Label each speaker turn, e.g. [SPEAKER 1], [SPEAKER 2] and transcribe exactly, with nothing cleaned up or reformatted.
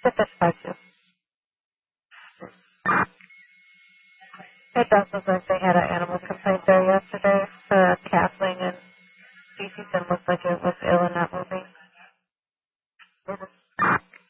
[SPEAKER 1] Get this by two. It does look like they had an animal complaint there yesterday. The calfling and species and looked like it was ill in that movie.